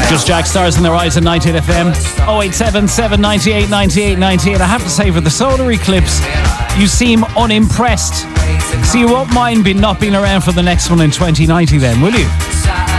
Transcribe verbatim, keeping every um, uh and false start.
Just Jack Stars in their eyes at ninety-eight F M. oh eight seven, seven nine eight, nine eight nine eight. I have to say, for the solar eclipse, you seem unimpressed. So you won't mind be not being around for the next one in twenty ninety then, will you?